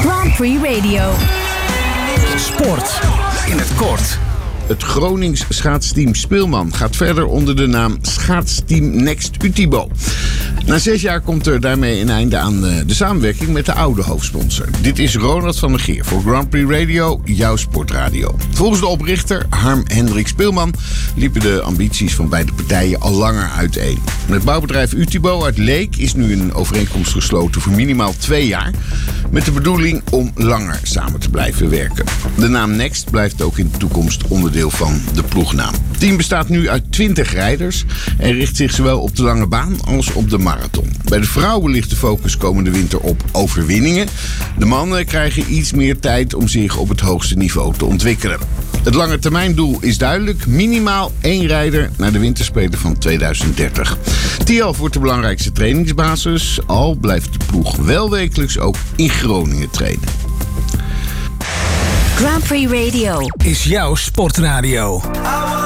Grand Prix Radio. Sport in het kort. Het Gronings schaatsteam Speelman gaat verder onder de naam Schaatsteam Next Utibo. Na 6 jaar komt er daarmee een einde aan de samenwerking met de oude hoofdsponsor. Dit is Ronald van der Geer voor Grand Prix Radio, jouw sportradio. Volgens de oprichter Harm-Hendrik Speelman liepen de ambities van beide partijen al langer uiteen. Met bouwbedrijf Utibo uit Leek is nu een overeenkomst gesloten voor minimaal 2 jaar. Met de bedoeling om langer samen te blijven werken. De naam Next blijft ook in de toekomst onderdeel van de ploegnaam. Het team bestaat nu uit 20 rijders en richt zich zowel op de lange baan als op de marathon. Bij de vrouwen ligt de focus komende winter op overwinningen. De mannen krijgen iets meer tijd om zich op het hoogste niveau te ontwikkelen. Het langetermijndoel is duidelijk. Minimaal 1 rijder naar de winterspelen van 2030. Tialf wordt de belangrijkste trainingsbasis. Al blijft de ploeg wel wekelijks ook in Groningen trainen. Grand Prix Radio Is jouw sportradio.